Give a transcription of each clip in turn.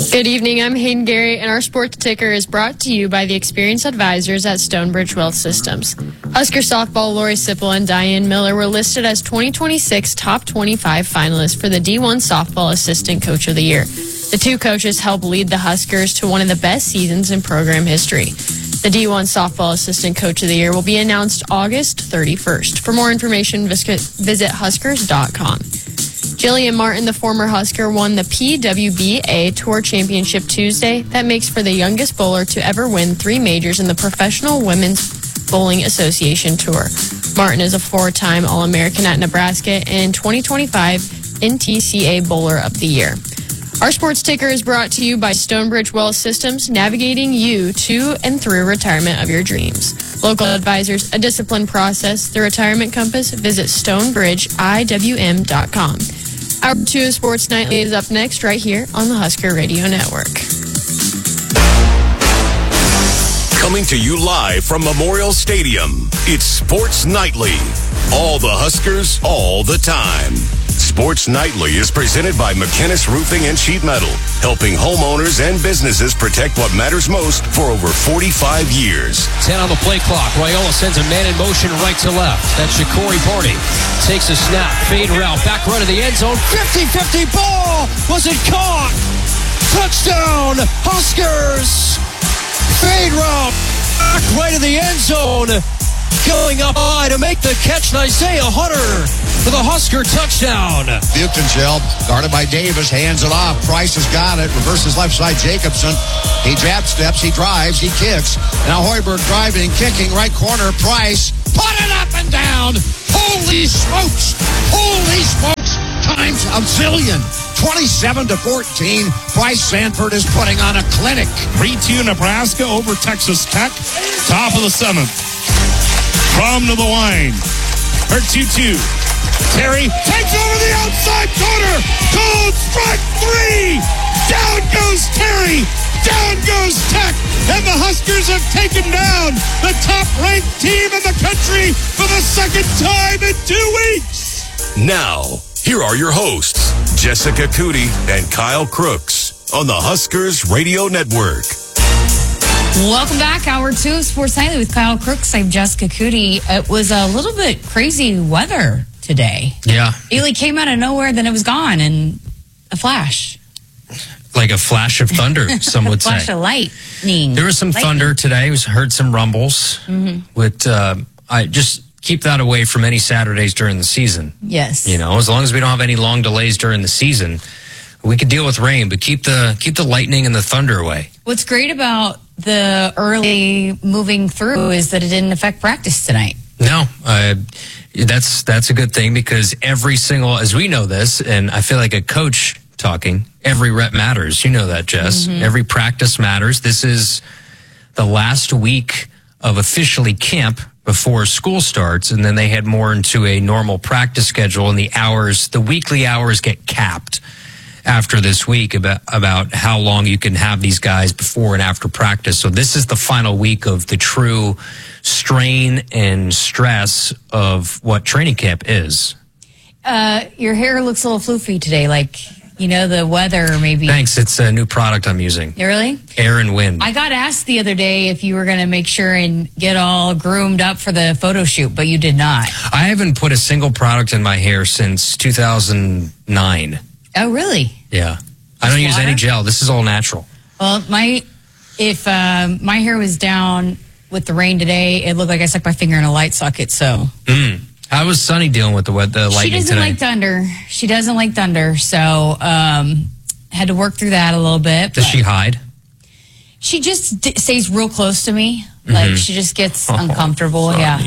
Good evening, I'm Hayden Gary, and our sports ticker is brought to you by the experienced advisors at Stonebridge Wealth Systems. Husker softball Lori Sipple and Diane Miller were listed as 2026 Top 25 finalists for the D1 Softball Assistant Coach of the Year. The two coaches helped lead the Huskers to one of the best seasons in program history. The D1 Softball Assistant Coach of the Year will be announced August 31st. For more information, visit Huskers.com. Jillian Martin, the former Husker, won the PWBA Tour Championship Tuesday. That makes for the youngest bowler to ever win 3 majors in the Professional Women's Bowling Association Tour. Martin is a 4-time All-American at Nebraska and 2025 NTCA Bowler of the Year. Our sports ticker is brought to you by Stonebridge Wealth Systems, navigating you to and through retirement of your dreams. Local advisors, a disciplined process, the retirement compass. Visit StonebridgeIWM.com. Hour 2 of Sports Nightly is up next right here on the Husker Radio Network. Coming to you live from Memorial Stadium, it's Sports Nightly. All the Huskers, all the time. Sports Nightly is presented by McKinnis Roofing and Sheet Metal, helping homeowners and businesses protect what matters most for over 45 years. 10 on the play clock. Raiola sends a man in motion right to left. That's Shakori Barney. Takes a snap, fade route, back run to the end zone. 50-50 ball. Was it caught? Touchdown, Huskers. Fade route, back right in the end zone. Going up high to make the catch, Isaiah Hunter for the Husker touchdown. Buchtenscheld, guarded by Davis, hands it off. Price has got it, reverses left side Jacobson. He jab steps, he drives, he kicks. Now Hoiberg driving, kicking, right corner, Price. Put it up and down. Holy smokes. Holy smokes. Times a zillion. 27-14. Bryce Sanford is putting on a clinic. 3-2 Nebraska over Texas Tech. Top of the 7th. From to the line. Her 2-2. Terry takes over the outside corner. Cold strike 3. Down goes Terry. Down goes Tech. And the Huskers have taken down the top-ranked team in the country for the second time in 2 weeks. Now, here are your hosts, Jessica Cootie and Kyle Crooks on the Huskers Radio Network. Welcome back. Hour 2 of Sports Nightly with Kyle Crooks. I'm Jessica Cootie. It was a little bit crazy weather today. Yeah. It came out of nowhere, then it was gone in a flash. Like a flash of thunder, some would say. Flash of lightning. There was some thunder today. We heard some rumbles. With I just keep that away from any Saturdays during the season. Yes. You know, as long as we don't have any long delays during the season, we could deal with rain, but keep the lightning and the thunder away. What's great about the early moving through is that it didn't affect practice tonight. No, that's a good thing because every single, as we know this, and I feel like a coach talking, every rep matters. You know that, Jess. Every practice matters. This is the last week of officially camp before school starts, and then they head more into a normal practice schedule, and the weekly hours get capped after this week about how long you can have these guys before and after practice. So this is the final week of the true strain and stress of what training camp is. Your hair looks a little floofy today, like, you know, the weather maybe. Thanks. It's a new product I'm using. Really? Air and Wind. I got asked the other day if you were going to make sure and get all groomed up for the photo shoot, but you did not. I haven't put a single product in my hair since 2009. Oh, really? Yeah. I don't use any gel. This is all natural. Well, if my hair was down with the rain today, it looked like I stuck my finger in a light socket, so. How was Sunny dealing with the lightning today? She doesn't like thunder. She doesn't like thunder, so had to work through that a little bit. Does she hide? She just stays real close to me. Like, she just gets uncomfortable, yeah.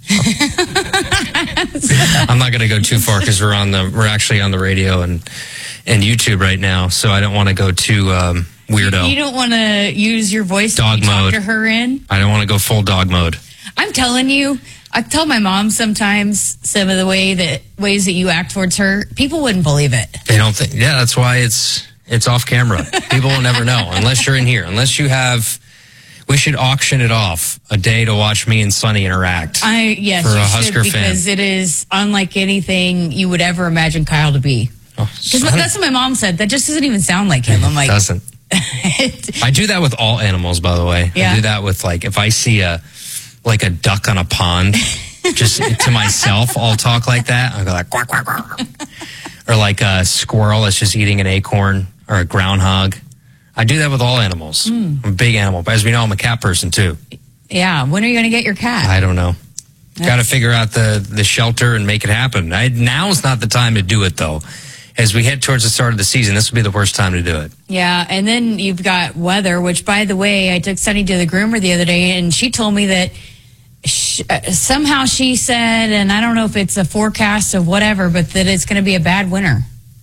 I'm not going to go too far because we're actually on the radio and YouTube right now, so I don't want to go too weirdo. You don't want to use your voice dog to mode. Talk to her in? I don't want to go full dog mode. I'm telling you, I tell my mom sometimes some of the ways that you act towards her, people wouldn't believe it. They don't think. Yeah, that's why it's off camera. People will never know unless you're in here. Unless you have. We should auction it off a day to watch me and Sonny interact. Yes, for a you Husker should, because fan. it is unlike anything you would ever imagine Kyle to be. Because that's what my mom said. That just doesn't even sound like him. I'm like, doesn't. I do that with all animals, by the way. Yeah. I do that with, like, if I see a duck on a pond, just to myself, I'll talk like that. I'll go like, quack, quack, quack. Or like a squirrel that's just eating an acorn, or a groundhog. I do that with all animals. I'm a big animal. But as we know, I'm a cat person, too. Yeah. When are you going to get your cat? I don't know. Got to figure out the shelter and make it happen. Now's not the time to do it, though. As we head towards the start of the season, this will be the worst time to do it. Yeah, and then you've got weather, which, by the way, I took Sunny to the groomer the other day, and she told me that somehow she said, and I don't know if it's a forecast of whatever, but that it's going to be a bad winter.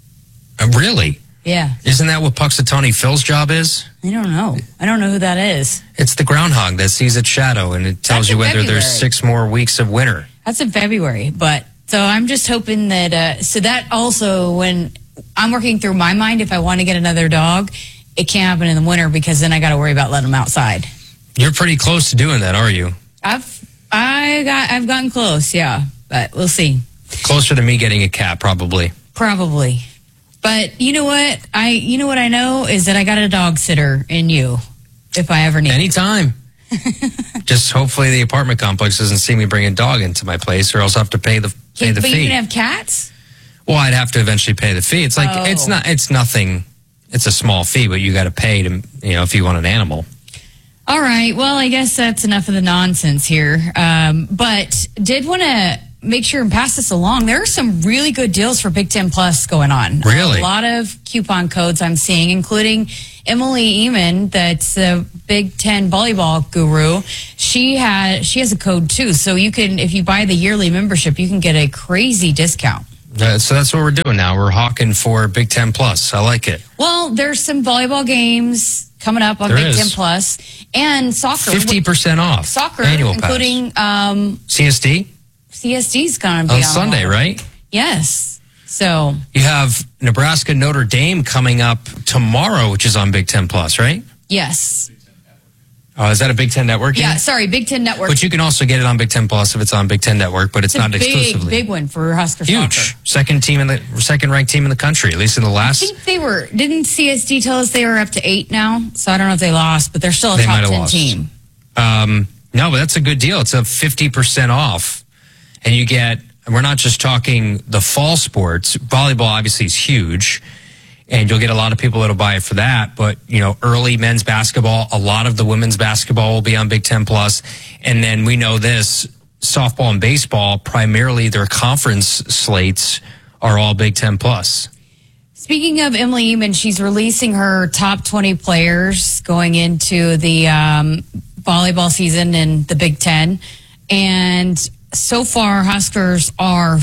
Really? Yeah. Isn't that what Puxatawny Phil's job is? I don't know. I don't know who that is. It's the groundhog that sees its shadow, and it tells That's you in whether February. there's 6 more weeks of winter. That's in February, but so I'm just hoping that, so that also, when I'm working through my mind, if I want to get another dog, it can't happen in the winter because then I got to worry about letting them outside. You're pretty close to doing that, are you? I've gotten close, yeah, but we'll see. Closer to me getting a cat, probably. Probably. But you know what? I know is that I got a dog sitter in you if I ever need it. Anytime. Just hopefully the apartment complex doesn't see me bring a dog into my place, or else I have to pay the But fee. you can have cats? Well, I'd have to eventually pay the fee. It's like Oh. it's nothing. It's a small fee, but you got to pay to, if you want an animal. All right. Well, I guess that's enough of the nonsense here. But did want to make sure and pass this along. There are some really good deals for Big Ten Plus going on. Really? A lot of coupon codes I'm seeing, including Emily Eamon, that's the Big Ten volleyball guru. She has a code too. So you can, if you buy the yearly membership, you can get a crazy discount. So that's what we're doing now. We're hawking for Big Ten Plus. I like it. Well, there's some volleyball games coming up on There Big is. Ten Plus and soccer. 50% off. Soccer, annual including CSD CSD's going to be on Sunday, the right? Yes. So You have Nebraska Notre Dame coming up tomorrow, which is on Big Ten Plus, right? yes, Is that a Big Ten Network game? yeah. Sorry, Big Ten Network. But you can also get it on Big Ten Plus if it's on Big Ten Network, but it's not exclusively. big win for Husker Huge. soccer. Second ranked team in the country, at least in the I last. think didn't CSD tell us they were up to 8 now? So I don't know if they lost, but they're still a They top might have 10 lost. team. No, but that's a good deal. It's a 50% off. And you get, we're not just talking the fall sports. Volleyball obviously is huge. And you'll get a lot of people that'll buy it for that. But, early men's basketball, a lot of the women's basketball will be on Big Ten Plus. And then we know this, softball and baseball, primarily their conference slates are all Big Ten Plus. Speaking of Emily Eamon, she's releasing her top 20 players going into the volleyball season in the Big Ten. And so far, Huskers are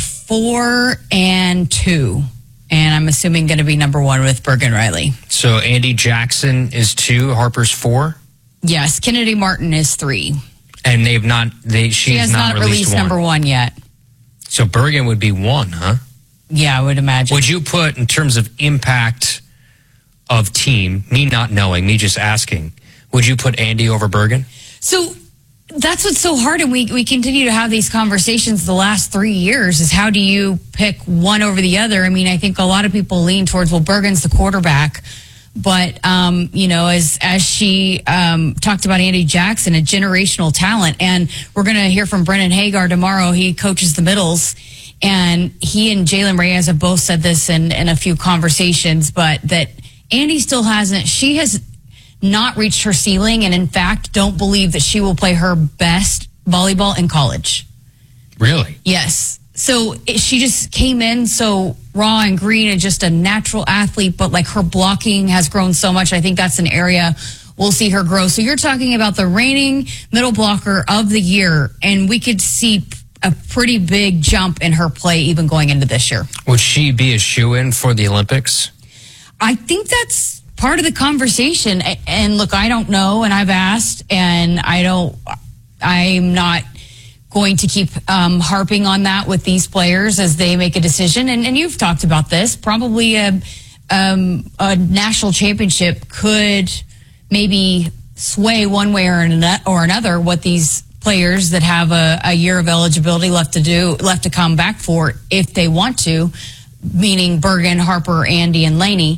4-2. And I'm assuming going to be number 1 with Bergen Riley. So Andy Jackson is 2, Harper's 4. Yes, Kennedy Martin is 3. And she She has not released one. number 1 yet. So Bergen would be 1, huh? Yeah, I would imagine. Would you put, in terms of impact of team, me not knowing, me just asking, would you put Andy over Bergen? So that's what's so hard, and we continue to have these conversations the last 3 years, is how do you pick one over the other? I mean, I think a lot of people lean towards, well, Bergen's the quarterback, but, as she talked about Andy Jackson, a generational talent, and we're going to hear from Brennan Hagar tomorrow. He coaches the middles, and he and Jalen Reyes have both said this in a few conversations, but that Andy still she has not reached her ceiling, and in fact don't believe that she will play her best volleyball in college. Really? Yes. So she just came in so raw and green and just a natural athlete, but like her blocking has grown so much. I think that's an area we'll see her grow. So you're talking about the reigning middle blocker of the year, and we could see a pretty big jump in her play even going into this year. Would she be a shoo-in for the Olympics? I think that's part of the conversation. And look, I don't know, and I've asked, and I'm not going to keep harping on that with these players as they make a decision. And you've talked about this. Probably a national championship could maybe sway one way or another what these players that have a year of eligibility left to come back for if they want to, meaning Bergen, Harper, Andy, and Laney.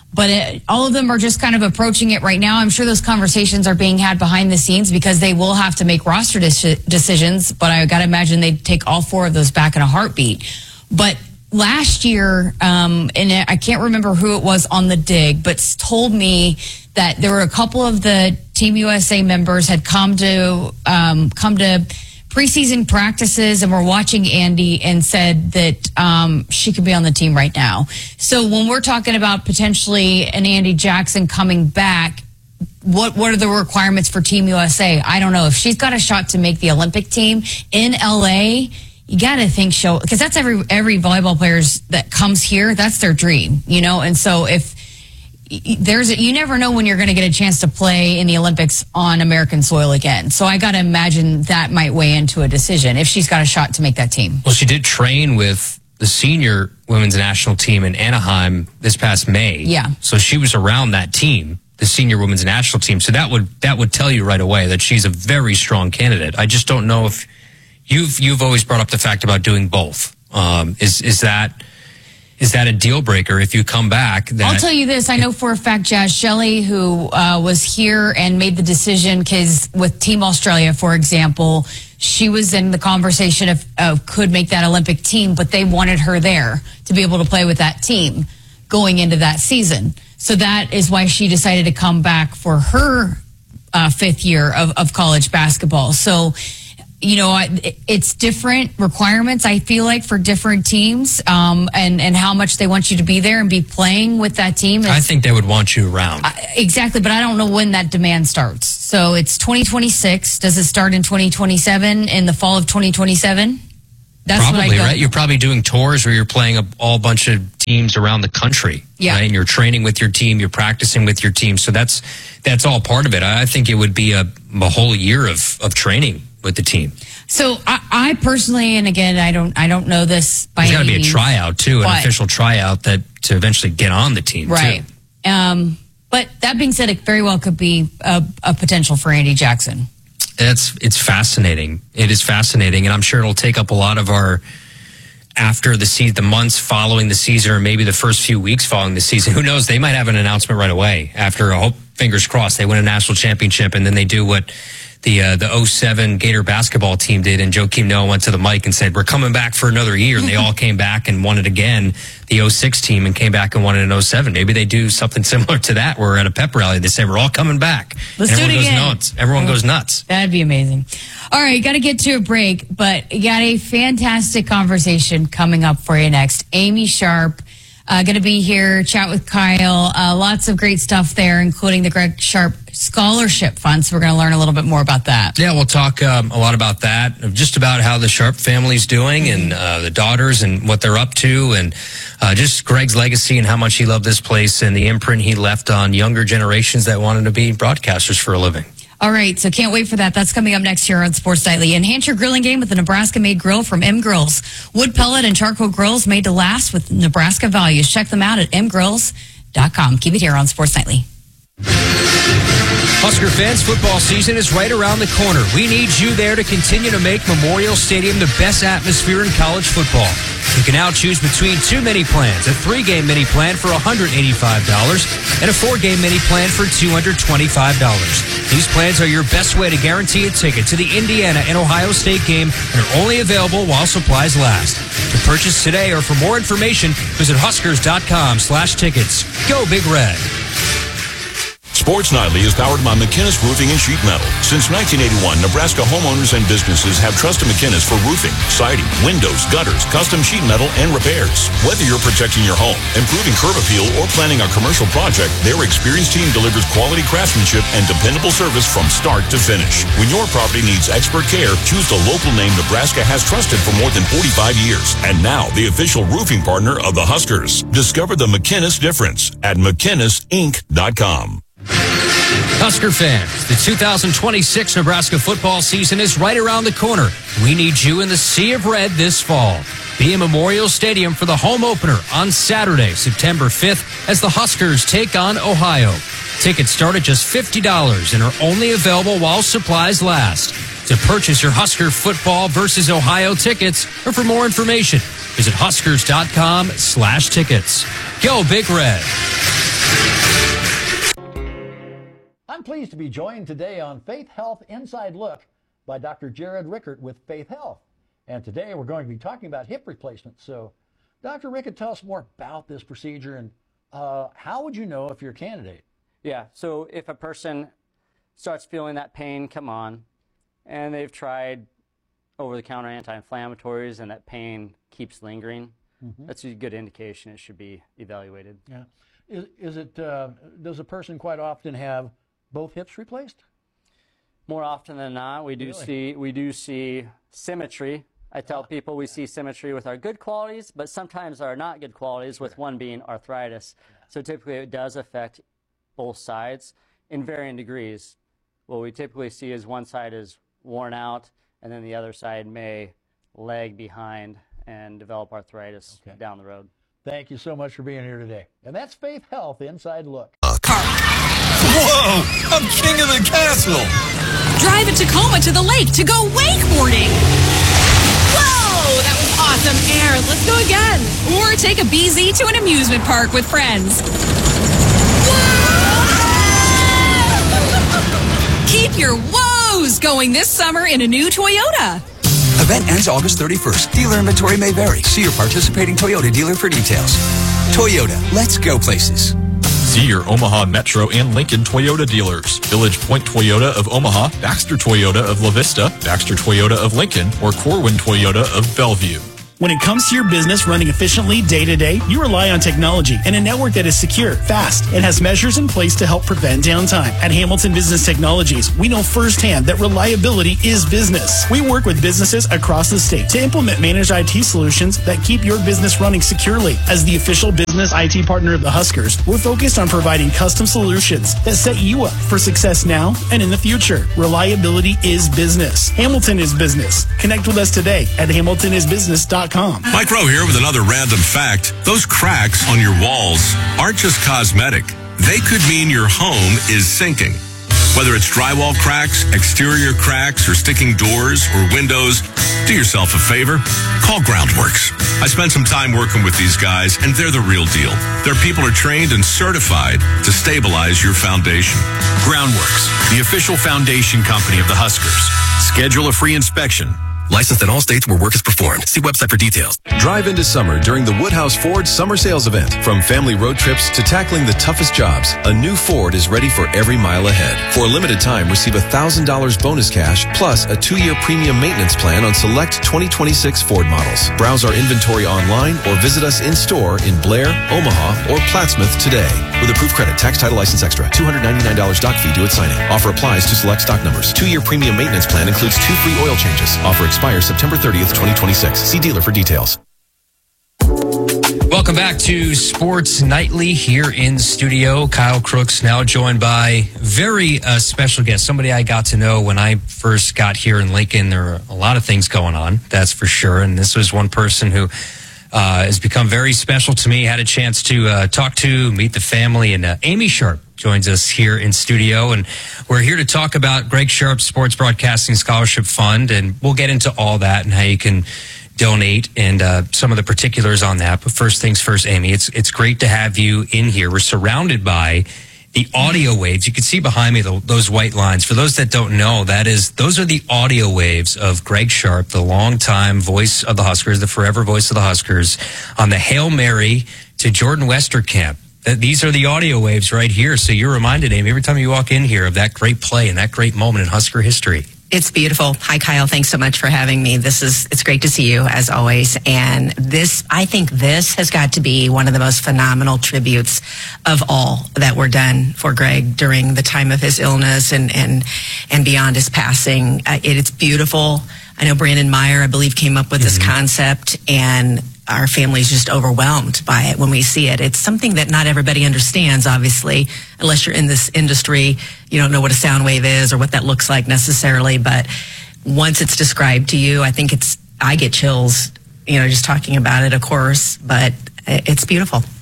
But all of them are just kind of approaching it right now. I'm sure those conversations are being had behind the scenes because they will have to make roster decisions. But I got to imagine they'd take all 4 of those back in a heartbeat. But last year, and I can't remember who it was on the dig, but told me that there were a couple of the Team USA members had come to preseason practices and were watching Andy and said that she could be on the team right now. So when we're talking about potentially an Andy Jackson coming back, what are the requirements for Team USA? I don't know. If she's got a shot to make the Olympic team in LA, you got to think because that's every volleyball players that comes here, that's their dream, and so if you never know when you're going to get a chance to play in the Olympics on American soil again. So I got to imagine that might weigh into a decision if she's got a shot to make that team. Well, she did train with the senior women's national team in Anaheim this past May. Yeah. So she was around that team, the senior women's national team. So that would tell you right away that she's a very strong candidate. I just don't know if you've always brought up the fact about doing both. Is that a deal breaker if you come back? I'll tell you this. I know for a fact, Jazz Shelley, who was here and made the decision, because with Team Australia, for example, she was in the conversation of could make that Olympic team, but they wanted her there to be able to play with that team going into that season. So that is why she decided to come back for her 5th year of college basketball. So, it's different requirements, I feel like, for different teams, and how much they want you to be there and be playing with that team. I think they would want you around. Exactly, but I don't know when that demand starts. So it's 2026. Does it start in 2027, in the fall of 2027? That's probably, right? You're probably doing tours where you're playing a bunch of teams around the country. Yeah. Right? And you're training with your team, you're practicing with your team. So that's all part of it. I think it would be a whole year of training with the team. So I personally, and again, I don't know this by any means. There's got to be a tryout too, an official tryout to eventually get on the team, right? Too. But that being said, it very well could be a potential for Andy Jackson. It's fascinating. It is fascinating, and I'm sure it'll take up a lot of our after the months following the season, or maybe the first few weeks following the season. Who knows? They might have an announcement right away after. I hope, fingers crossed, they win a national championship, and then they do what the 07 Gator basketball team did, and Joakim Noah went to the mic and said, we're coming back for another year, and they all came back and won it again, the 06 team, and came back and won it in 07. Maybe they do something similar to that, where at a pep rally they say, we're all coming back. Let's do it again. Everyone goes nuts. That'd be amazing. All right, got to get to a break, but you got a fantastic conversation coming up for you next. Amy Sharp, going to be here, chat with Kyle. Lots of great stuff there, including the Greg Sharp Scholarship Fund. So we're going to learn a little bit more about that. Yeah, we'll talk a lot about that, just about how the Sharp family's doing, and the daughters and what they're up to, and just Greg's legacy and how much he loved this place and the imprint he left on younger generations that wanted to be broadcasters for a living. All right, so can't wait for that. That's coming up next year on Sports Nightly. Enhance your grilling game with the Nebraska-made grill from M Grills. Wood pellet and charcoal grills made to last with Nebraska values. Check them out at mgrills.com. Keep it here on Sports Nightly. Husker fans, football season is right around the corner. We need you there to continue to make Memorial Stadium the best atmosphere in college football. You can now choose between 2 mini plans, a 3-game mini plan for $185 and a 4-game mini plan for $225. These plans are your best way to guarantee a ticket to the Indiana and Ohio State game and are only available while supplies last. To purchase today or for more information, visit Huskers.com/tickets. Go Big Red. Sports Nightly is powered by McInnes Roofing and Sheet Metal. Since 1981, Nebraska homeowners and businesses have trusted McInnes for roofing, siding, windows, gutters, custom sheet metal, and repairs. Whether you're protecting your home, improving curb appeal, or planning a commercial project, their experienced team delivers quality craftsmanship and dependable service from start to finish. When your property needs expert care, choose the local name Nebraska has trusted for more than 45 years. And now, the official roofing partner of the Huskers. Discover the McInnes difference at McInnesInc.com. Husker fans, the 2026 Nebraska football season is right around the corner. We need you in the Sea of Red this fall. Be in Memorial Stadium for the home opener on Saturday, September 5th, as the Huskers take on Ohio. Tickets start at just $50 and are only available while supplies last. To purchase your Husker football versus Ohio tickets, or for more information, visit Huskers.com/tickets. Go Big Red. I'm pleased to be joined today on Faith Health Inside Look by Dr. Jared Rickert with Faith Health. And today we're going to be talking about hip replacement. So, Dr. Rickert, tell us more about this procedure and how would you know if you're a candidate? Yeah, so if a person starts feeling that pain come on and they've tried over-the-counter anti-inflammatories and that pain keeps lingering, that's a good indication it should be evaluated. Yeah. Is it, does a person quite often have both hips replaced? More often than not, we do see symmetry. I tell people we see symmetry with our good qualities, but sometimes our not good qualities, with one being arthritis. So typically it does affect both sides in varying degrees. What we typically see is one side is worn out, and then the other side may lag behind and develop arthritis down the road. Thank you so much for being here today. And that's Faith Health Inside Look. Whoa! I'm king of the castle! Drive a Tacoma to the lake to go wakeboarding! Whoa! That was awesome air. Let's go again. Or take a BZ to an amusement park with friends. Whoa! Keep your woes going this summer in a new Toyota. Event ends August 31st. Dealer inventory may vary. See your participating Toyota dealer for details. Toyota, let's go places. See your Omaha Metro and Lincoln Toyota dealers. Village Point Toyota of Omaha, Baxter Toyota of La Vista, Baxter Toyota of Lincoln, or Corwin Toyota of Bellevue. When it comes to your business running efficiently day to day, you rely on technology and a network that is secure, fast, and has measures in place to help prevent downtime. At Hamilton Business Technologies, we know firsthand that reliability is business. We work with businesses across the state to implement managed IT solutions that keep your business running securely. As the official business IT partner of the Huskers, we're focused on providing custom solutions that set you up for success now and in the future. Reliability is business. Hamilton is business. Connect with us today at hamiltonisbusiness.com. Mike Rowe here with another random fact. Those cracks on your walls aren't just cosmetic. They could mean your home is sinking. Whether it's drywall cracks, exterior cracks, or sticking doors or windows, do yourself a favor. Call Groundworks. I spent some time working with these guys, and they're the real deal. Their people are trained and certified to stabilize your foundation. Groundworks, the official foundation company of the Huskers. Schedule a free inspection. Licensed in all states where work is performed. See website for details. Drive into summer during the Woodhouse Ford Summer Sales Event. From family road trips to tackling the toughest jobs, a new Ford is ready for every mile ahead. For a limited time, receive $1,000 bonus cash plus a 2-year premium maintenance plan on select 2026 Ford models. Browse our inventory online or visit us in store in Blair, Omaha, or Plattsmouth today. With approved credit, tax, title, license extra. $299 doc fee due at signing. Offer applies to select stock numbers. 2-year premium maintenance plan includes 2 free oil changes. Offer expires September 30th, 2026. See dealer for details. Welcome back to Sports Nightly here in the studio. Kyle Crooks now joined by very special guest, somebody I got to know when I first got here in Lincoln. There were a lot of things going on, that's for sure. And this was one person who has become very special to me. Had a chance to talk to, meet the family, and Amy Sharp joins us here in studio, and we're here to talk about Greg Sharp's Sports Broadcasting Scholarship Fund, and we'll get into all that and how you can donate and some of the particulars on that. But first things first, Amy, it's great to have you in here. We're surrounded by the audio waves. You can see behind me those white lines. For those that don't know, those are the audio waves of Greg Sharp, the longtime voice of the Huskers, the forever voice of the Huskers, on the Hail Mary to Jordan Westerkamp. These are the audio waves right here. So you're reminded, Amy, every time you walk in here of that great play and that great moment in Husker history. It's beautiful. Hi, Kyle. Thanks so much for having me. It's great to see you as always. And I think this has got to be one of the most phenomenal tributes of all that were done for Greg during the time of his illness and beyond his passing. It's beautiful. I know Brandon Meyer, I believe, came up with this concept, and our family's just overwhelmed by it when we see it. It's something that not everybody understands, obviously, unless you're in this industry. You don't know what a sound wave is or what that looks like necessarily, but once it's described to you, I think I get chills, just talking about it, of course, but it's beautiful.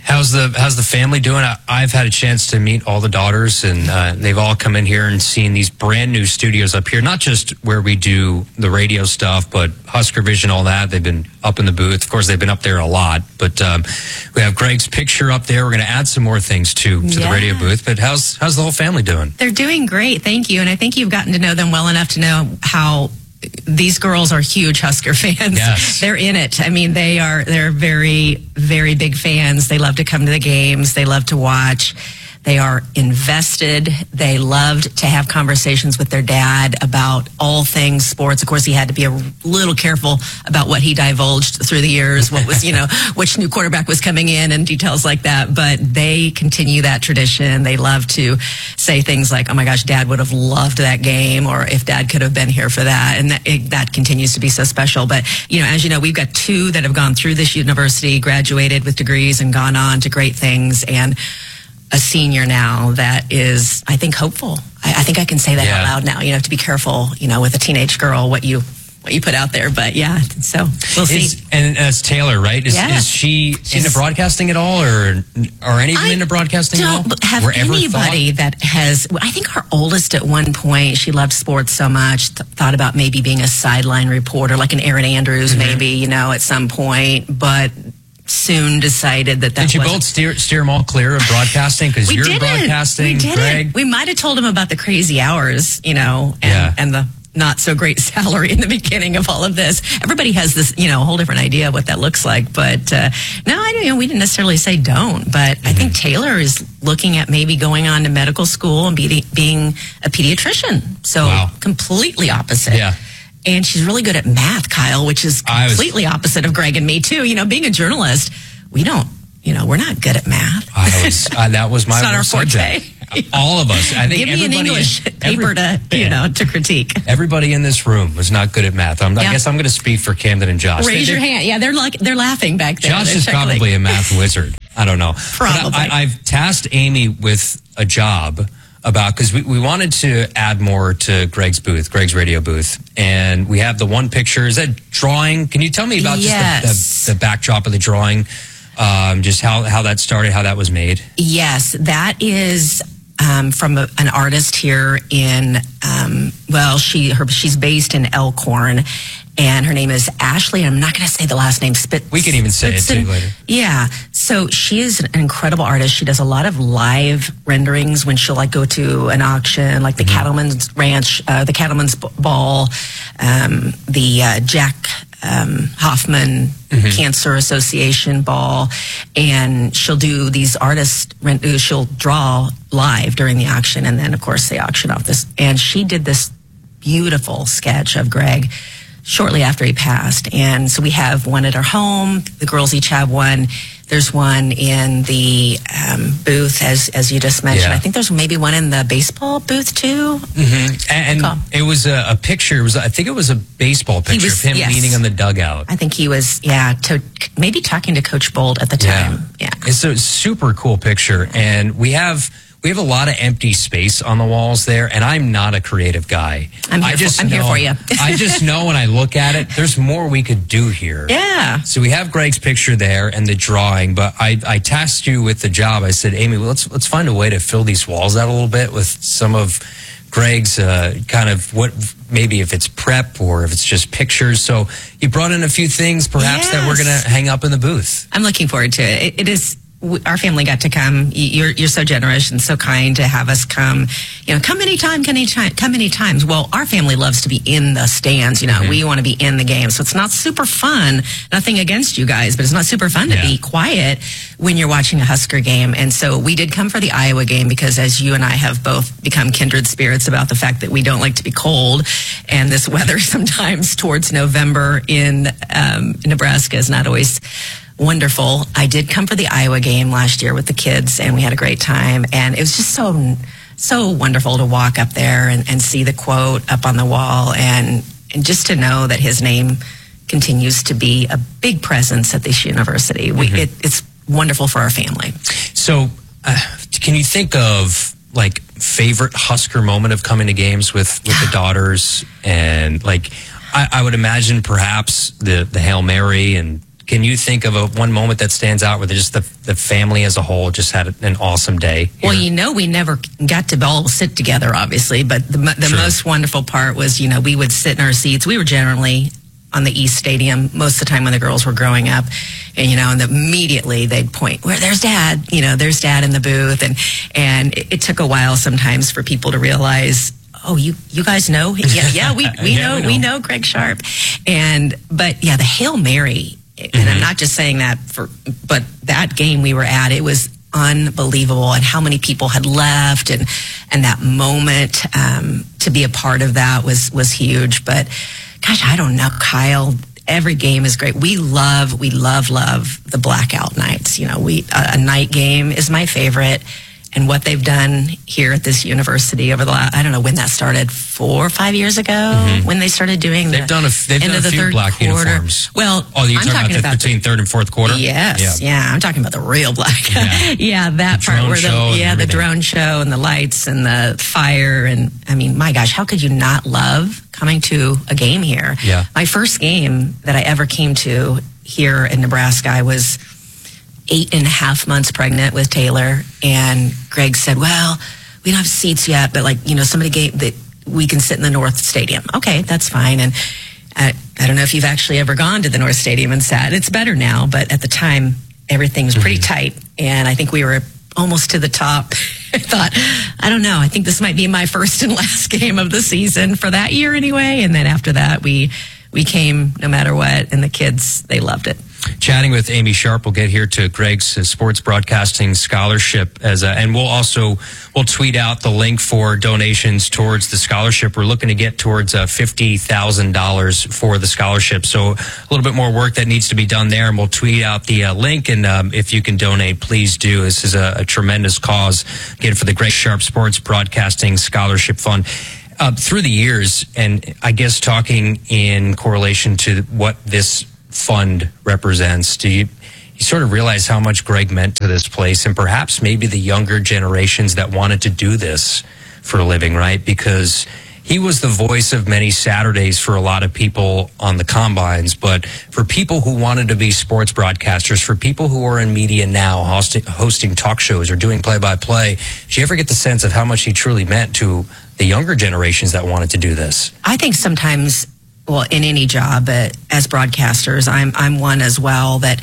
How's the family doing? I've had a chance to meet all the daughters, and they've all come in here and seen these brand new studios up here. Not just where we do the radio stuff, but Husker Vision, all that. They've been up in the booth. Of course, they've been up there a lot. But we have Greg's picture up there. We're going to add some more things to the radio booth. But how's the whole family doing? They're doing great, thank you. And I think you've gotten to know them well enough to know how these girls are huge Husker fans. Yes. They're in it. I mean, they're very, very big fans. They love to come to the games. They love to watch. They are invested. They loved to have conversations with their dad about all things sports. Of course, he had to be a little careful about what he divulged through the years, what was, which new quarterback was coming in and details like that. But they continue that tradition. They love to say things like, oh my gosh, Dad would have loved that game, or if Dad could have been here for that. And that continues to be so special. But, as you know, we've got 2 that have gone through this university, graduated with degrees and gone on to great things. And a senior now that is, I think, hopeful. I think I can say that out loud now. You have to be careful, with a teenage girl, what you put out there. But so we'll see. And as Taylor, right? Is she into broadcasting at all, or are any of them into broadcasting at all? Don't have anybody that has. I think our oldest at one point, she loved sports so much, thought about maybe being a sideline reporter, like an Erin Andrews, maybe, at some point, but soon decided that Did you both steer them all clear of broadcasting? Because you're in broadcasting, we didn't. Greg. We might have told him about the crazy hours, and the not so great salary in the beginning of all of this. Everybody has this, a whole different idea of what that looks like. But we didn't necessarily say don't. But I think Taylor is looking at maybe going on to medical school and being a pediatrician. So completely opposite. Yeah. And she's really good at math, Kyle, which is completely opposite of Greg and me, too. Being a journalist, we don't, we're not good at math. That was my it's not our subject. forte. All of us. I think Give me an English paper to critique. Everybody in this room was not good at math. I guess I'm going to speak for Camden and Josh. Raise your hand. Yeah, they're laughing back there. Josh is probably a math wizard. I don't know. Probably. But I've tasked Amy with a job because we wanted to add more to Greg's radio booth. And we have the one picture. Is that drawing? Can you tell me about just the backdrop of the drawing? Just how that started, how that was made? Yes, that is from an artist here in, she's based in Elkhorn. And her name is Ashley. I'm not going to say the last name. We can even say it too later. Yeah. So she is an incredible artist. She does a lot of live renderings when she'll go to an auction, like the Cattleman's Ranch, the Cattleman's Ball, the Jack Hoffman Cancer Association Ball. And she'll do these she'll draw live during the auction. And then, of course, they auction off this. And she did this beautiful sketch of Greg shortly after he passed. And so we have one at our home. The girls each have one. There's one in the booth, as you just mentioned. Yeah. I think there's maybe one in the baseball booth, too. Mm-hmm. And it was a picture. I think it was a baseball picture of him leaning on the dugout. I think he was, maybe talking to Coach Bolt at the time. Yeah. It's a super cool picture. And we have a lot of empty space on the walls there, and I'm not a creative guy. I'm here for you. I just know when I look at it, there's more we could do here. Yeah. So we have Greg's picture there and the drawing, but I tasked you with the job. I said, Amy, let's find a way to fill these walls out a little bit with some of Greg's kind of what, maybe if it's prep or if it's just pictures. So you brought in a few things perhaps that we're going to hang up in the booth. I'm looking forward to it. It is. Our family got to come. You're so generous and so kind to have us come. Come anytime, come any times. Well, our family loves to be in the stands. We want to be in the game. So it's not super fun. Nothing against you guys, but it's not super fun to be quiet when you're watching a Husker game. And so we did come for the Iowa game because, as you and I have both become kindred spirits about the fact that we don't like to be cold, and this weather sometimes towards November in Nebraska is not always wonderful. I did come for the Iowa game last year with the kids, and we had a great time. And it was just so wonderful to walk up there and see the quote up on the wall, and just to know that his name continues to be a big presence at this university. It's wonderful for our family. So, can you think of favorite Husker moment of coming to games with the daughters? And I would imagine perhaps the Hail Mary and can you think of one moment that stands out where just the family as a whole just had an awesome day? Well, we never got to all sit together, obviously, but the most wonderful part was, we would sit in our seats. We were generally on the East Stadium most of the time when the girls were growing up, and immediately they'd point, "Where there's Dad," there's Dad in the booth, and it took a while sometimes for people to realize, oh, you guys know, we know Greg Sharp, but the Hail Mary, and I'm not just saying that but that game we were at, it was unbelievable, and how many people had left, and that moment to be a part of that was huge, but. Gosh, I don't know, Kyle. Every game is great. We love the blackout nights. A night game is my favorite. And what they've done here at this university over the last, I don't know when that started, 4 or 5 years ago, when they started doing they've done a few black uniforms. Well, you're talking about between third and fourth quarter? Yes, yeah. I'm talking about the real black. Yeah, that the part where the drone show and the lights and the fire, and I mean, my gosh, how could you not love coming to a game here? Yeah. My first game that I ever came to here in Nebraska, I was 8.5 months pregnant with Taylor, and Greg said, well, we don't have seats yet, but somebody gave that we can sit in the North Stadium. Okay, that's fine. And I don't know if you've actually ever gone to the North Stadium and sat. It's better now, but at the time, everything was pretty tight, and I think we were almost to the top. I thought, I don't know, I think this might be my first and last game of the season for that year anyway, and then after that, we came no matter what, and the kids, they loved it. Chatting with Amy Sharp, we'll get here to Greg's sports broadcasting scholarship and we'll tweet out the link for donations towards the scholarship. We're looking to get towards $50,000 for the scholarship. So a little bit more work that needs to be done there, and we'll tweet out the link. And if you can donate, please do. This is a tremendous cause, again, for the Greg Sharp Sports Broadcasting Scholarship Fund. Through the years, and I guess talking in correlation to what this fund represents, do you sort of realize how much Greg meant to this place, and perhaps maybe the younger generations that wanted to do this for a living, right? Because he was the voice of many Saturdays for a lot of people on the combines, but for people who wanted to be sports broadcasters, for people who are in media now, hosting talk shows or doing play-by-play, did you ever get the sense of how much he truly meant to the younger generations that wanted to do this? I think sometimes, well, in any job, but as broadcasters, I'm one as well that,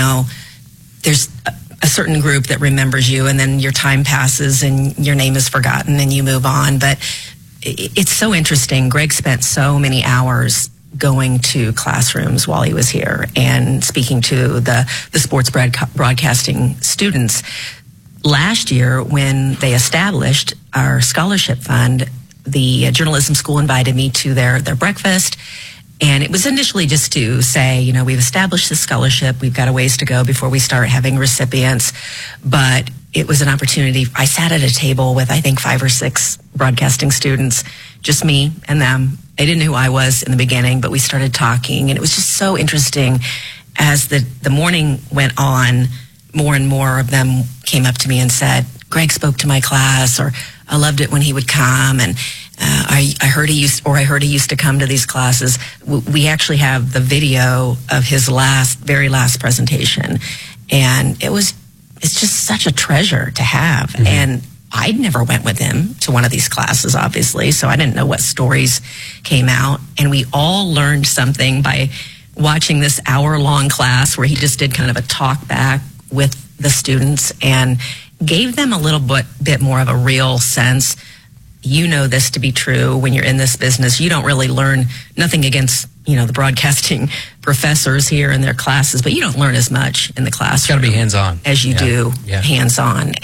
there's a certain group that remembers you, and then your time passes and your name is forgotten and you move on. But it's so interesting. Greg spent so many hours going to classrooms while he was here and speaking to the sports broadcasting students. Last year, when they established our scholarship fund, the journalism school invited me to their breakfast, and it was initially just to say, we've established this scholarship, we've got a ways to go before we start having recipients, but it was an opportunity. I sat at a table with, I think, 5 or 6 broadcasting students, just me and them. They didn't know who I was in the beginning, but we started talking, and it was just so interesting. As the morning went on, more and more of them came up to me and said, Greg spoke to my class, or I loved it when he would come, and I heard he used to come to these classes. We actually have the video of his very last presentation, and it's just such a treasure to have. Mm-hmm. And I'd never went with him to one of these classes, obviously, so I didn't know what stories came out, and we all learned something by watching this hour-long class where he just did kind of a talk back with the students and gave them a little bit more of a real sense. You know this to be true when you're in this business. You don't really learn, nothing against, the broadcasting professors here in their classes, but you don't learn as much in the classroom. It's got to be hands-on. As you do hands-on.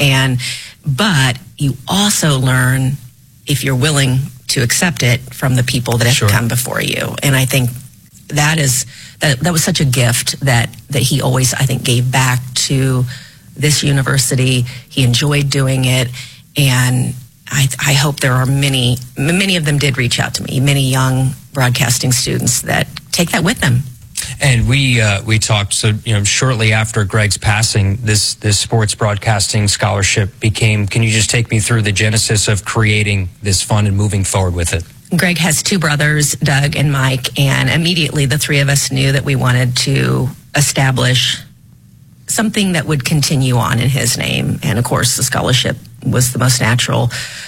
But you also learn, if you're willing to accept it, from the people that have come before you. And I think that was such a gift that he always, I think, gave back to this university. He enjoyed doing it, and I hope there are many of them did reach out to me, many young broadcasting students that take that with them. And we talked, so shortly after Greg's passing, this sports broadcasting scholarship became. Can you just take me through the genesis of creating this fund and moving forward with it? Greg has 2 brothers, Doug and Mike, and immediately the 3 of us knew that we wanted to establish something that would continue on in his name. And of course, the scholarship was the most natural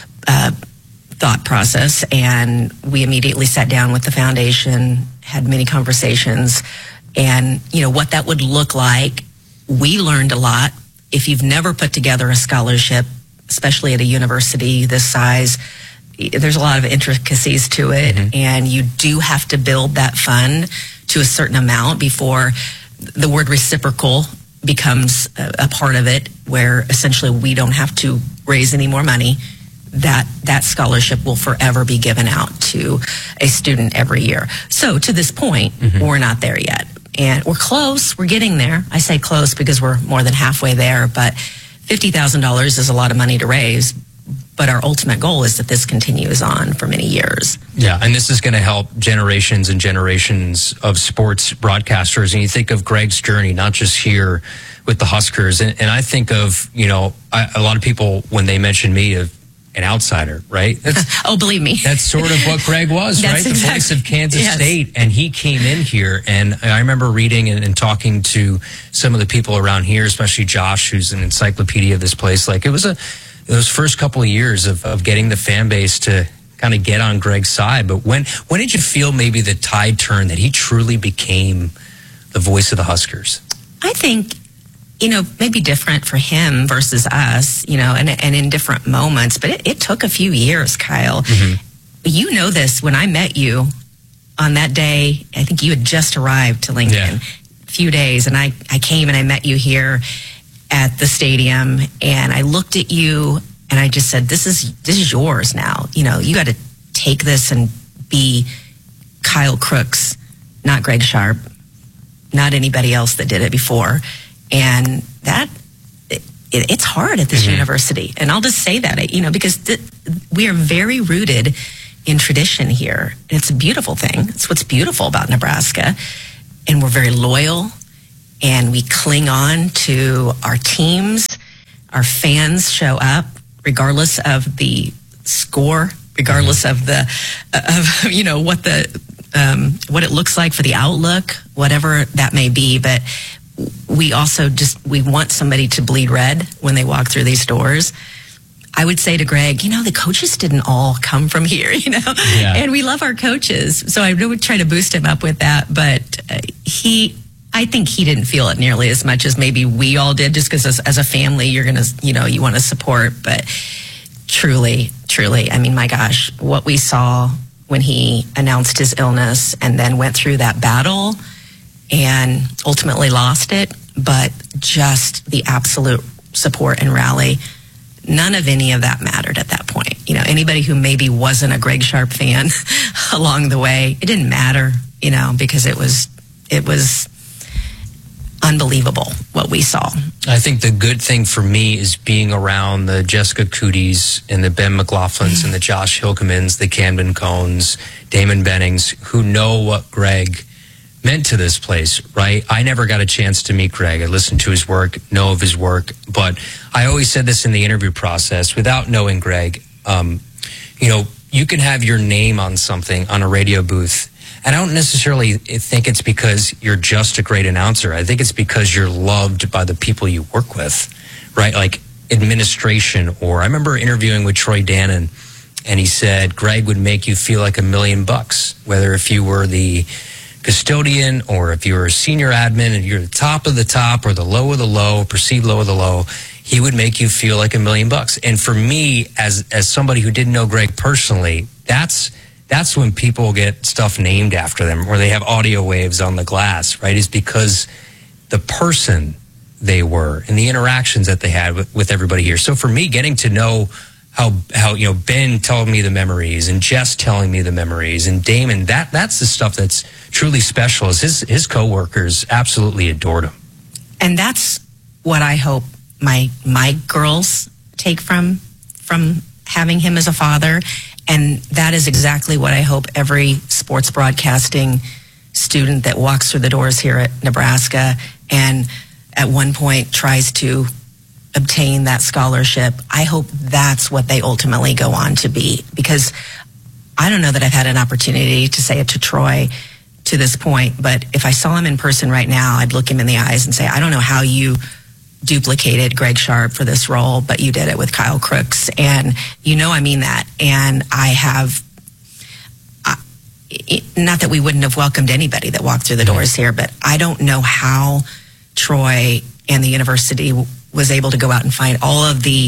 thought process. And we immediately sat down with the foundation, had many conversations, and what that would look like. We learned a lot. If you've never put together a scholarship, especially at a university this size, there's a lot of intricacies to it, and you do have to build that fund to a certain amount before the word reciprocal becomes a part of it, where essentially we don't have to raise any more money. That scholarship will forever be given out to a student every year. So to this point, we're not there yet. And we're close. We're getting there. I say close because we're more than halfway there, but $50,000 is a lot of money to raise. But our ultimate goal is that this continues on for many years. Yeah, and this is going to help generations and generations of sports broadcasters. And you think of Greg's journey, not just here with the Huskers. And I think of, a lot of people, when they mention me, of an outsider, right? Oh, believe me. That's sort of what Greg was, right? The voice of Kansas State. And he came in here. And I remember reading and talking to some of the people around here, especially Josh, who's an encyclopedia of this place. Like, it was those first couple of years of getting the fan base to kind of get on Greg's side. But when did you feel maybe the tide turned, that he truly became the voice of the Huskers? I think, maybe different for him versus us, and in different moments. But it took a few years, Kyle. You know this, when I met you on that day, I think you had just arrived to Lincoln. A few days, and I came and I met you here at the stadium, and I looked at you and I just said, this is yours now. You got to take this and be Kyle Crooks, not Greg Sharp, not anybody else that did it before. And it's hard at this university. And I'll just say that, because we are very rooted in tradition here. It's a beautiful thing. It's what's beautiful about Nebraska. And we're very loyal. And we cling on to our teams. Our fans show up regardless of the score, regardless of what it looks like for the outlook, whatever that may be. But we also we want somebody to bleed red when they walk through these doors. I would say to Greg, the coaches didn't all come from here, and we love our coaches. So I would try to boost him up with that. But I think he didn't feel it nearly as much as maybe we all did, just because as a family, you're going to, you want to support. But truly, I mean, my gosh, what we saw when he announced his illness and then went through that battle and ultimately lost it, but just the absolute support and rally, none of any of that mattered at that point. Anybody who maybe wasn't a Greg Sharp fan along the way, it didn't matter, because it was unbelievable what we saw. I think the good thing for me is being around the Jessica Cooties and the Ben McLaughlins and the Josh Hilkemans, the Camden Cones, Damon Bennings, who know what Greg meant to this place, right? I never got a chance to meet Greg. I listened to his work, know of his work, but I always said this in the interview process, without knowing Greg, you can have your name on something on a radio booth, and I don't necessarily think it's because you're just a great announcer. I think it's because you're loved by the people you work with, right? Like administration, or I remember interviewing with Troy Dannon, and he said Greg would make you feel like $1 million, whether if you were the custodian or if you were a senior admin and you're the top of the top or the low of the low, perceived low of the low, he would make you feel like $1 million. And for me, as somebody who didn't know Greg personally, that's when people get stuff named after them, or they have audio waves on the glass, right? Is because the person they were and the interactions that they had with everybody here. So for me, getting to know how Ben told me the memories, and Jess telling me the memories, and Damon, that's the stuff that's truly special. Is his coworkers absolutely adored him. And that's what I hope my girls take from having him as a father. And that is exactly what I hope every sports broadcasting student that walks through the doors here at Nebraska and at one point tries to obtain that scholarship, I hope that's what they ultimately go on to be. Because I don't know that I've had an opportunity to say it to Troy, to this point, but if I saw him in person right now, I'd look him in the eyes and say, I don't know how you duplicated Greg Sharp for this role, but you did it with Kyle Crooks. And I mean that. And I have, not that we wouldn't have welcomed anybody that walked through the doors here, but I don't know how Troy and the university was able to go out and find all of the,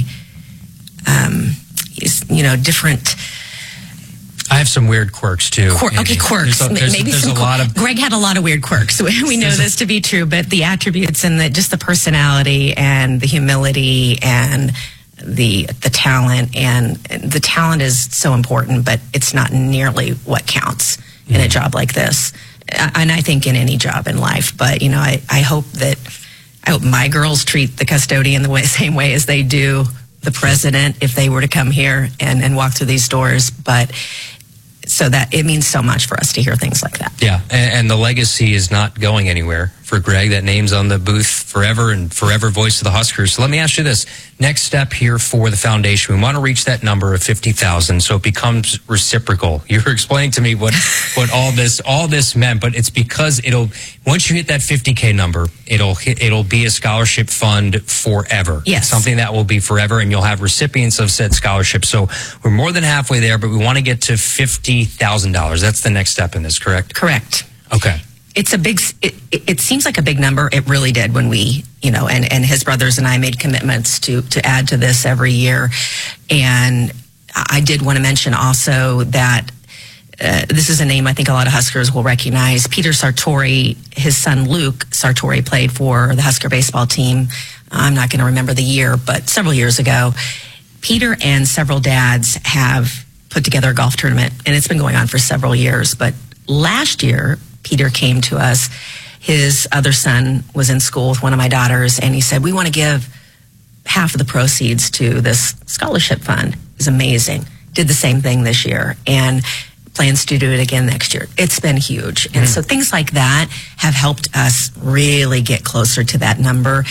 different. I have some weird quirks too. Quirks. There's a lot of. Greg had a lot of weird quirks. We know this to be true, but the attributes and just the personality and the humility and the talent, and the talent is so important, but it's not nearly what counts in a job like this. And I think in any job in life, but I hope my girls treat the custodian the same way as they do the president if they were to come here and walk through these doors. But so that it means so much for us to hear things like that. Yeah, and the legacy is not going anywhere for Greg. That name's on the booth forever, and forever voice of the Huskers. So let me ask you this. Next step here for the foundation, we want to reach that number of 50,000 so it becomes reciprocal. You were explaining to me what all this meant, but it's because once you hit that 50K number, it'll be a scholarship fund forever. Yes. Something that will be forever, and you'll have recipients of said scholarship. So we're more than halfway there, but we want to get to $50,000. That's the next step in this, correct? Correct. Okay. It's a big, it seems like a big number. It really did when we, and his brothers and I made commitments to add to this every year. And I did want to mention also that this is a name I think a lot of Huskers will recognize. Peter Sartori, his son Luke Sartori played for the Husker baseball team. I'm not going to remember the year, but several years ago. Peter and several dads have put together a golf tournament, and it's been going on for several years. But last year, Peter came to us. His other son was in school with one of my daughters, and he said, we want to give half of the proceeds to this scholarship fund. It was amazing. Did the same thing this year and plans to do it again next year. It's been huge. And so things like that have helped us really get closer to that number.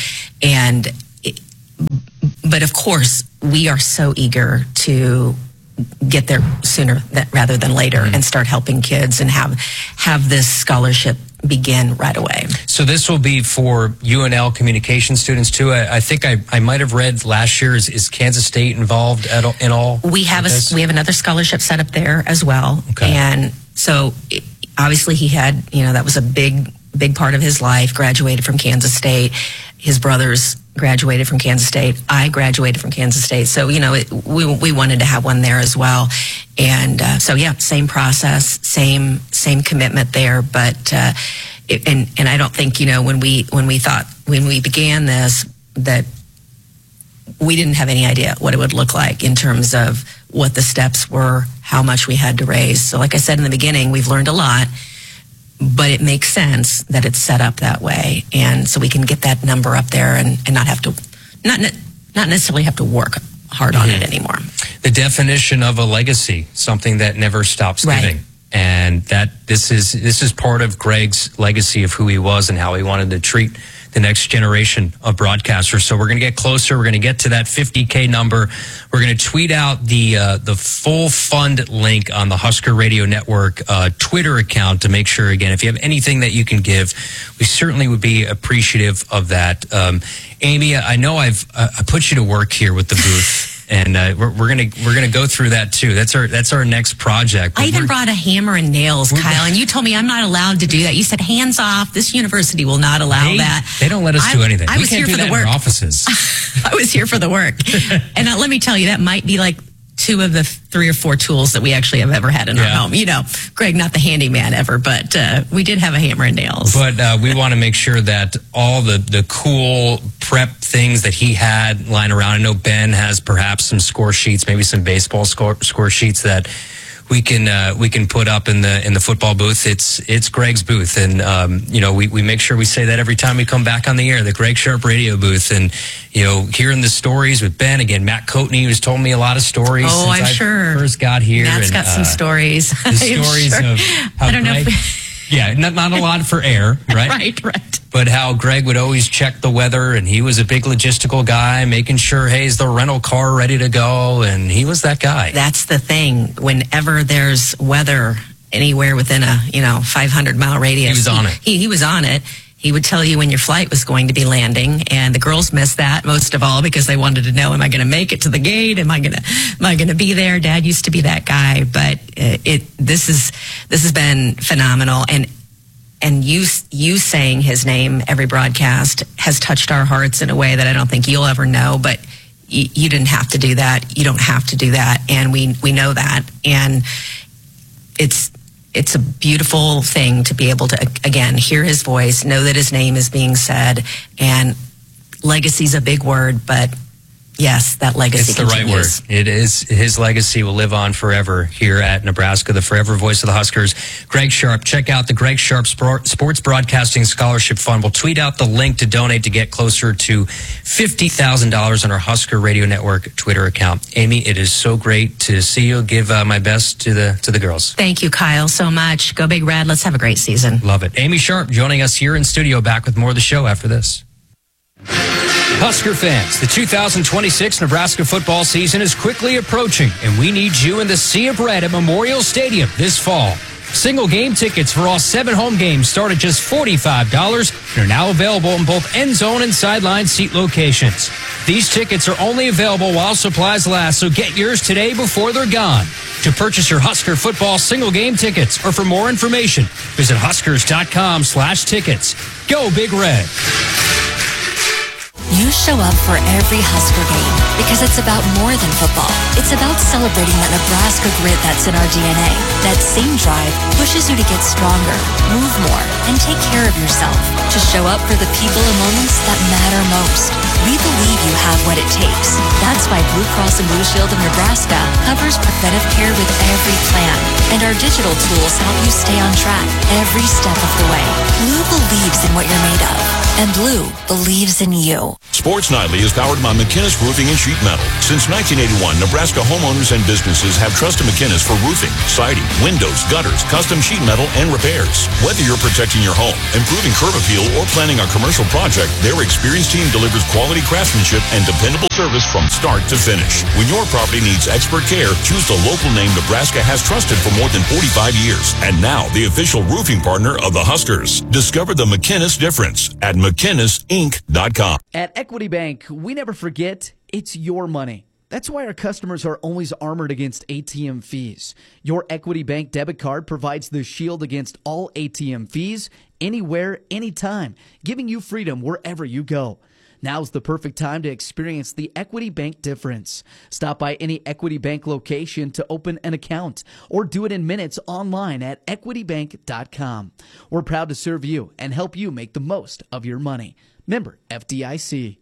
But of course, we are so eager to get there sooner rather than later and start helping kids and have this scholarship begin right away. So this will be for UNL communication students too. I think I might have read last year. Is Kansas State involved in all? We have another scholarship set up there as well. Okay. And so obviously he had, that was a big part of his life. Graduated from Kansas State. His brothers graduated from Kansas State. I graduated from Kansas State. So, we wanted to have one there as well. And same process, same commitment there. But and I don't think, when we began this, that we didn't have any idea what it would look like in terms of what the steps were, how much we had to raise. So like I said in the beginning, we've learned a lot. But it makes sense that it's set up that way, and so we can get that number up there and not have to, not necessarily have to work hard on it anymore. The definition of a legacy, something that never stops giving, and that this is part of Greg's legacy of who he was and how he wanted to treat the next generation of broadcasters. So we're going to get closer. We're going to get to that 50K number. We're going to tweet out the full fund link on the Husker Radio Network Twitter account to make sure, again, if you have anything that you can give, we certainly would be appreciative of that. Amy, I know I put you to work here with the booth. And we're gonna go through that too. That's our next project. I even brought a hammer and nails, Kyle, and you told me I'm not allowed to do that. You said hands off. This university will not allow that. They don't let us do anything. I was here for the work. In our offices. I was here for the work, and let me tell you, that might be like 2 of the 3 or 4 tools that we actually have ever had in our home. Greg, not the handyman ever, but we did have a hammer and nails. But we want to make sure that all the cool prep things that he had lying around. I know Ben has perhaps some score sheets, maybe some baseball score sheets that we can put up in the football booth. It's Greg's booth, and we make sure we say that every time we come back on the air, the Greg Sharp radio booth. And hearing the stories with Ben again, Matt Coatney, who's told me a lot of stories since I'm sure first got here. Matt's got some stories. The stories of how I don't Greg, not a lot for air, right? right. But how Greg would always check the weather, and he was a big logistical guy, making sure, hey, is the rental car ready to go? And he was that guy. That's the thing. Whenever there's weather anywhere within a 500-mile radius. He was on it. He was on it. He would tell you when your flight was going to be landing, and the girls missed that most of all because they wanted to know, am I going to make it to the gate? Am I going to be there? Dad used to be that guy, but this has been phenomenal, and you saying his name every broadcast has touched our hearts in a way that I don't think you'll ever know. But you didn't have to do that. You don't have to do that, and we know that, and it's a beautiful thing to be able to, again, hear his voice, know that his name is being said, and legacy's a big word, but yes, that legacy continues. It's the right word. It is. His legacy will live on forever here at Nebraska, the forever voice of the Huskers. Greg Sharp, check out the Greg Sharp Sports Broadcasting Scholarship Fund. We'll tweet out the link to donate to get closer to $50,000 on our Husker Radio Network Twitter account. Amy, it is so great to see you. Give my best to the girls. Thank you, Kyle, so much. Go Big Red. Let's have a great season. Love it. Amy Sharp joining us here in studio, back with more of the show after this. Husker fans, the 2026 Nebraska football season is quickly approaching, and we need you in the Sea of Red at Memorial Stadium this fall. Single game tickets for all 7 home games start at just $45 and are now available in both end zone and sideline seat locations. These tickets are only available while supplies last, so get yours today before they're gone. To purchase your Husker football single game tickets or for more information, visit huskers.com/tickets. Go Big Red. You show up for every Husker game because it's about more than football. It's about celebrating that Nebraska grit that's in our DNA. That same drive pushes you to get stronger, move more, and take care of yourself. To show up for the people and moments that matter most. We believe you have what it takes. That's why Blue Cross and Blue Shield of Nebraska covers preventive care with every plan. And our digital tools help you stay on track every step of the way. Blue believes in what you're made of. And Blue believes in you. Sports Nightly is powered by McInnes Roofing and Sheet Metal. Since 1981, Nebraska homeowners and businesses have trusted McInnes for roofing, siding, windows, gutters, custom sheet metal, and repairs. Whether you're protecting your home, improving curb appeal, or planning a commercial project, their experienced team delivers quality craftsmanship and dependable service from start to finish. When your property needs expert care, choose the local name Nebraska has trusted for more than 45 years. And now, the official roofing partner of the Huskers. Discover the McInnes difference at McInnesInc.com. At Equity Bank, we never forget it's your money. That's why our customers are always armored against ATM fees. Your Equity Bank debit card provides the shield against all ATM fees, anywhere, anytime, giving you freedom wherever you go. Now's the perfect time to experience the Equity Bank difference. Stop by any Equity Bank location to open an account or do it in minutes online at equitybank.com. We're proud to serve you and help you make the most of your money. Member FDIC.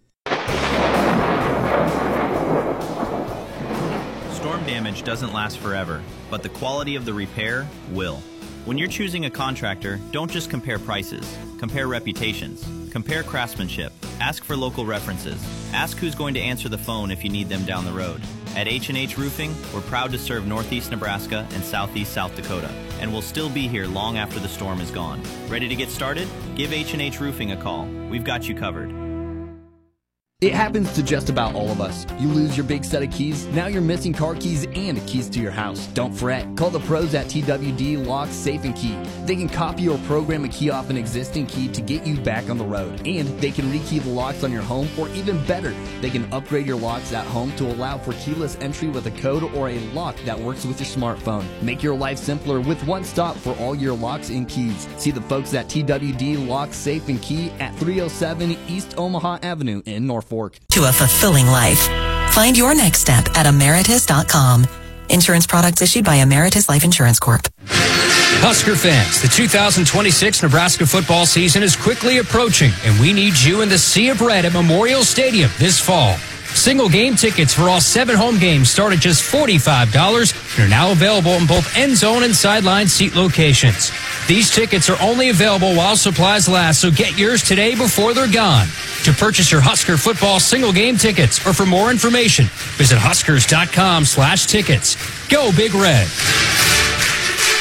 Storm damage doesn't last forever, but the quality of the repair will. When you're choosing a contractor, don't just compare prices. Compare reputations. Compare craftsmanship. Ask for local references. Ask who's going to answer the phone if you need them down the road. At H&H Roofing, we're proud to serve Northeast Nebraska and Southeast South Dakota, and we'll still be here long after the storm is gone. Ready to get started? Give H&H Roofing a call. We've got you covered. It happens to just about all of us. You lose your big set of keys, now you're missing car keys and keys to your house. Don't fret. Call the pros at TWD Lock, Safe, and Key. They can copy or program a key off an existing key to get you back on the road. And they can rekey the locks on your home, or even better, they can upgrade your locks at home to allow for keyless entry with a code or a lock that works with your smartphone. Make your life simpler with one stop for all your locks and keys. See the folks at TWD Lock, Safe, and Key at 307 East Omaha Avenue in Norfolk. To a fulfilling life. Find your next step at Emeritus.com. Insurance products issued by Emeritus Life Insurance Corp. Husker fans, the 2026 Nebraska football season is quickly approaching, and we need you in the Sea of Red at Memorial Stadium this fall. Single game tickets for all 7 home games start at just $45 and are now available in both end zone and sideline seat locations. These tickets are only available while supplies last, so get yours today before they're gone. To purchase your Husker football single game tickets or for more information, visit huskers.com/tickets. Go Big Red.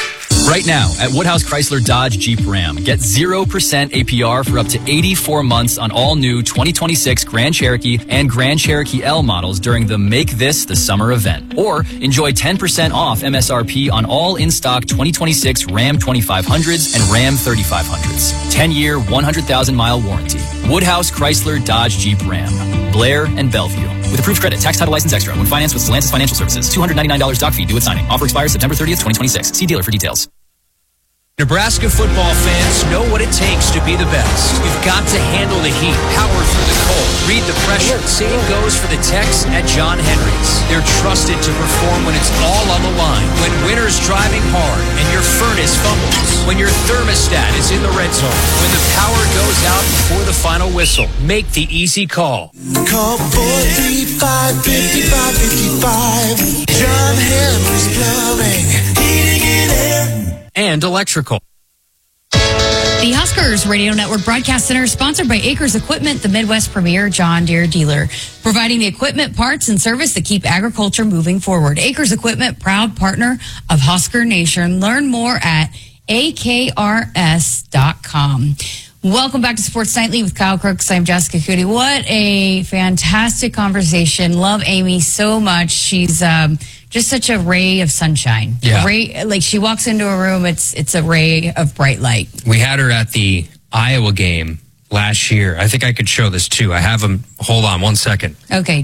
Right now at Woodhouse Chrysler Dodge Jeep Ram, get 0% APR for up to 84 months on all new 2026 Grand Cherokee and Grand Cherokee L models during the Make This the Summer event. Or enjoy 10% off MSRP on all in-stock 2026 Ram 2500s and Ram 3500s. 10-year, 100,000-mile warranty. Woodhouse Chrysler Dodge Jeep Ram, Blair and Bellevue. With approved credit, tax title license extra when financed with Stellantis Financial Services. $299 doc fee due at signing. Offer expires September 30th, 2026. See dealer for details. Nebraska football fans know what it takes to be the best. You've got to handle the heat, power through the cold, read the pressure. Same goes for the techs at John Henry's. They're trusted to perform when it's all on the line. When winter's driving hard and your furnace fumbles. When your thermostat is in the red zone. When the power goes out before the final whistle. Make the easy call. Call 435-5555. John Henry's Plumbing, Heating and Air. And electrical. The Huskers Radio Network Broadcast Center is sponsored by Acres Equipment, the Midwest premier John Deere dealer, providing the equipment, parts, and service that keep agriculture moving forward. Acres Equipment, proud partner of Husker Nation. Learn more at akrs.com. Welcome back to Sports Nightly with Kyle Crooks. I'm Jessica Coody. What a fantastic conversation. Love Amy so much. She's just such a ray of sunshine. Yeah. Like she walks into a room, it's a ray of bright light. We had her at the Iowa game last year. I think I could show this too. I have them. Hold on one second. Okay.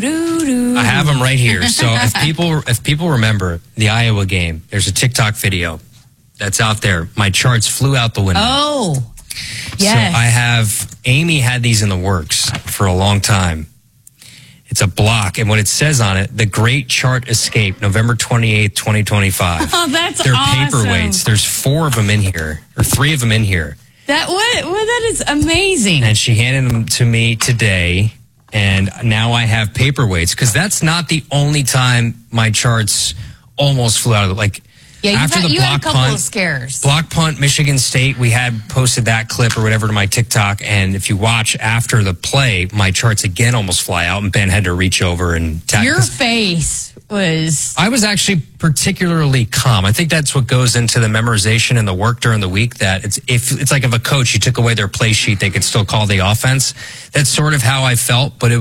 I have them right here. So if people remember the Iowa game, there's a TikTok video that's out there. My charts flew out the window. Oh, yes. So I have, Amy had these in the works for a long time. It's a block, and what it says on it, the Great Chart Escape, November 28th, 2025. Oh, that's They're awesome. paperweights. There's 4 of them in here, or 3 of them in here. That is amazing. And she handed them to me today, and now I have paperweights, because that's not the only time my charts almost flew out of it. Like, Yeah, after the you had a block couple punt, of scares. Block punt, Michigan State, we had posted that clip or whatever to my TikTok, and if you watch after the play, my charts again almost fly out, and Ben had to reach over and tackle. Your face was... I was actually particularly calm. I think that's what goes into the memorization and the work during the week, that it's like if a coach, you took away their play sheet, they could still call the offense. That's sort of how I felt, but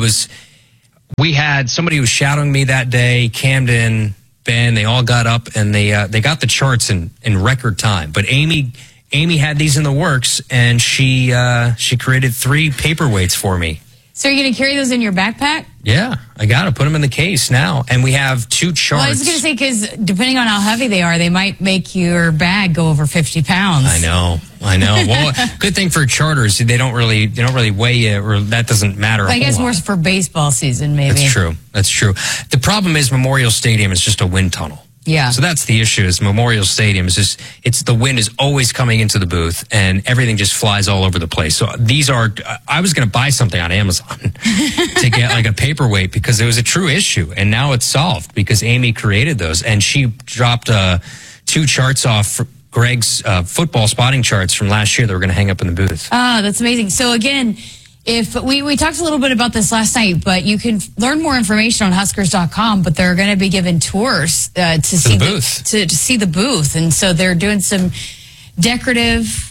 we had somebody who was shadowing me that day, Camden, Ben, they all got up and they got the charts in record time. But Amy had these in the works, and she created 3 paperweights for me. So you're going to carry those in your backpack? Yeah, I got to put them in the case now. And we have 2 charts. Well, I was going to say, because depending on how heavy they are, they might make your bag go over 50 pounds. I know. Well, good thing for charters, they don't really weigh you, or that doesn't matter. I guess more for baseball season, maybe. That's true. The problem is Memorial Stadium is just a wind tunnel. Yeah. So that's the issue. Is Memorial Stadium is just the wind is always coming into the booth, and everything just flies all over the place. So these are. I was going to buy something on Amazon to get like a paperweight, because it was a true issue, and now it's solved because Amy created those, and she dropped 2 charts off Greg's football spotting charts from last year that we're going to hang up in the booth. Ah, that's amazing. So again, if we talked a little bit about this last night, but you can learn more information on Huskers.com, but they're going to be given tours to see the booth. And so they're doing some decorative,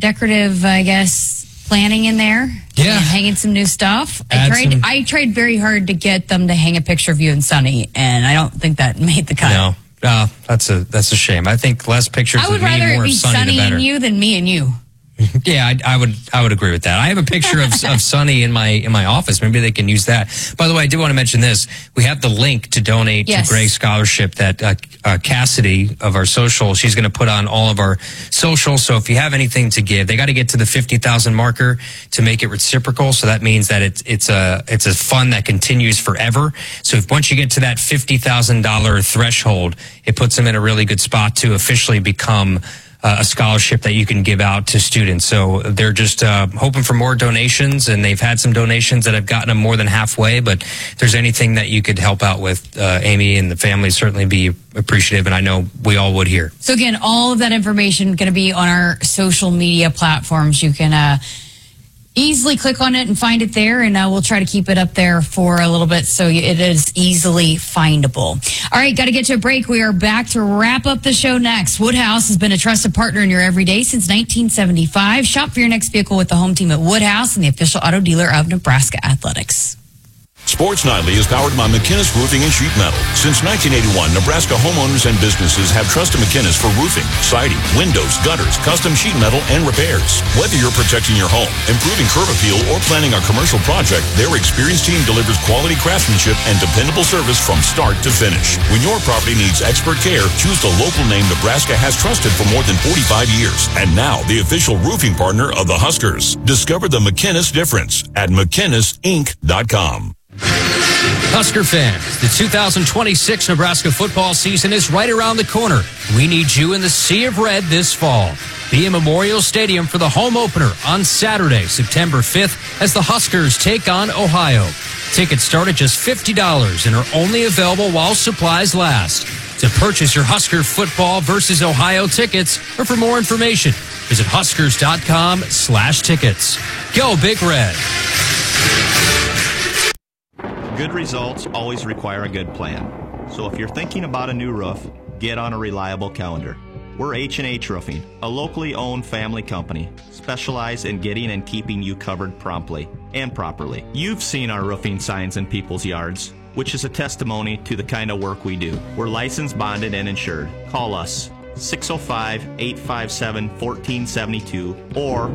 I guess, planning in there. Yeah. And hanging some new stuff. I tried very hard to get them to hang a picture of you and Sonny, and I don't think that made the cut. No. That's a shame. I think less pictures I would of me, rather more it be Sonny, Sonny the better. and you than me and you. Yeah, I would agree with that. I have a picture of Sonny in my office. Maybe they can use that. By the way, I do want to mention this. We have the link to donate to Greg's scholarship that Cassidy of our social, she's going to put on all of our socials. So if you have anything to give, they got to get to the 50,000 marker to make it reciprocal. So that means that it's a fund that continues forever. So once you get to that $50,000 threshold, it puts them in a really good spot to officially become a scholarship that you can give out to students. So they're just hoping for more donations, and they've had some donations that have gotten them more than halfway. But if there's anything that you could help out with, Amy and the family certainly be appreciative, and I know we all would here. So again, all of that information going to be on our social media platforms. You can easily click on it and find it there, and we'll try to keep it up there for a little bit so it is easily findable. All right, got to get to a break. We are back to wrap up the show next. Woodhouse has been a trusted partner in your everyday since 1975. Shop for your next vehicle with the home team at Woodhouse and the official auto dealer of Nebraska Athletics. Sports Nightly is powered by McInnes Roofing and Sheet Metal. Since 1981, Nebraska homeowners and businesses have trusted McInnes for roofing, siding, windows, gutters, custom sheet metal, and repairs. Whether you're protecting your home, improving curb appeal, or planning a commercial project, their experienced team delivers quality craftsmanship and dependable service from start to finish. When your property needs expert care, choose the local name Nebraska has trusted for more than 45 years. And now, the official roofing partner of the Huskers. Discover the McInnes difference at McInnesInc.com. Husker fans, the 2026 Nebraska football season is right around the corner. We need you in the Sea of Red this fall. Be in Memorial Stadium for the home opener on Saturday, September 5th, as the Huskers take on Ohio. Tickets start at just $50 and are only available while supplies last. To purchase your Husker football versus Ohio tickets, or for more information, visit huskers.com/tickets. Go Big Red. Good results always require a good plan. So if you're thinking about a new roof, get on a reliable calendar. We're H&H Roofing, a locally owned family company, specialized in getting and keeping you covered promptly and properly. You've seen our roofing signs in people's yards, which is a testimony to the kind of work we do. We're licensed, bonded, and insured. Call us 605-857-1472 or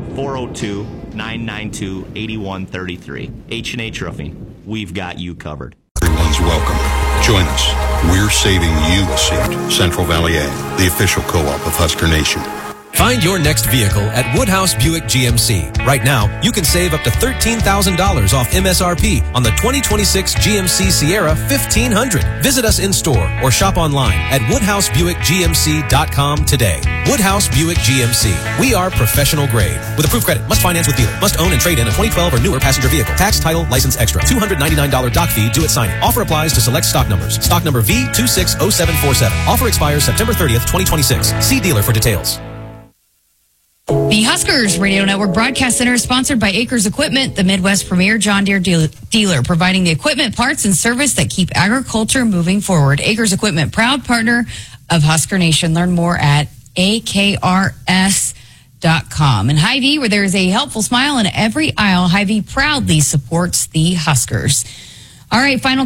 402-992-8133. H&H Roofing. We've got you covered. Everyone's welcome. Join us. We're saving you a seat. Central Valley Ag, the official co-op of Husker Nation. Find your next vehicle at Woodhouse Buick GMC. Right now, you can save up to $13,000 off MSRP on the 2026 GMC Sierra 1500. Visit us in store or shop online at WoodhouseBuickGMC.com today. Woodhouse Buick GMC. We are professional grade. With approved credit, must finance with dealer, must own and trade in a 2012 or newer passenger vehicle. Tax, title, license extra. $299 doc fee due at signing. Offer applies to select stock numbers. Stock number V260747. Offer expires September 30th, 2026. See dealer for details. The Huskers Radio Network Broadcast Center is sponsored by Acres Equipment, the Midwest premier John Deere dealer, providing the equipment, parts, and service that keep agriculture moving forward. Acres Equipment, proud partner of Husker Nation. Learn more at akrs.com. And Hy-Vee, where there is a helpful smile in every aisle, Hy-Vee proudly supports the Huskers. All right, final